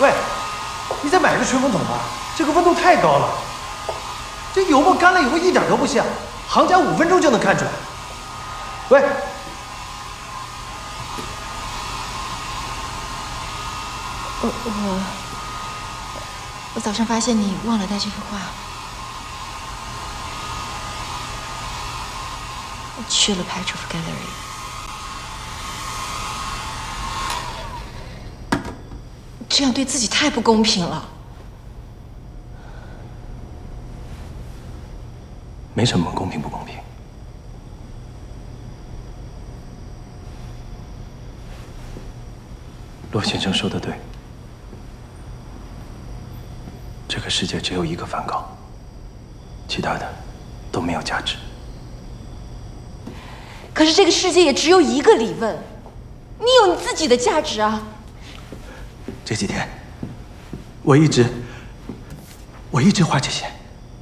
喂，你再买个吹风筒吧，这个温度太高了。这油墨干了以后一点都不像，行家5分钟就能看出来。喂。 我早上发现你忘了带这幅画，我去了 Petrov Gallery。这样对自己太不公平了。 没什么公平不公平。骆先生说的对。 这个世界只有一个梵高，其他的都没有价值。 可是这个世界也只有一个李问，你有你自己的价值啊！ 这几天，我一直画这些，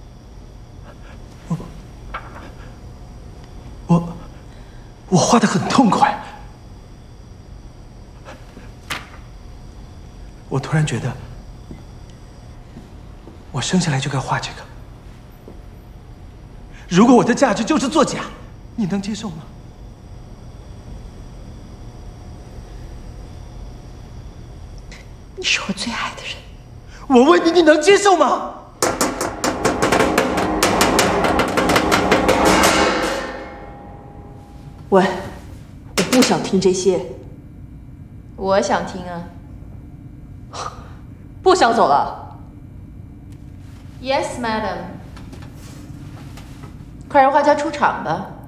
我画得很痛快。我突然觉得。 我生下来就该画这个。如果我的价值就是作假，你能接受吗？ 你是我最爱的人。 我问你，你能接受吗？ 喂，我不想听这些。 我想听啊。 不想走了。 Yes, madam。快让画家出场吧。